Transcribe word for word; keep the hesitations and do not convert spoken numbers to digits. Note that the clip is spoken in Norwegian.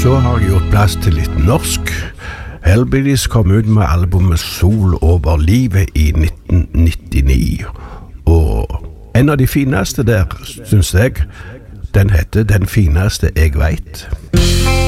Så har jeg gjort plass til litt norsk. Hellbillies kom ut med albumet Sol over livet i nitten nittini. Og en av de fineste der, synes jeg, den heter Den fineste jeg vet.